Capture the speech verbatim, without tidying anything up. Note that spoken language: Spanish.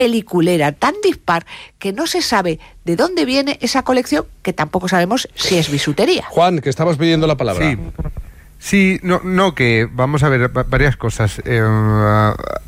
peliculera, tan dispar, que no se sabe de dónde viene esa colección, que tampoco sabemos si es bisutería. Juan, que estabas pidiendo la palabra. Sí, sí no, no, que vamos a ver varias cosas. Eh,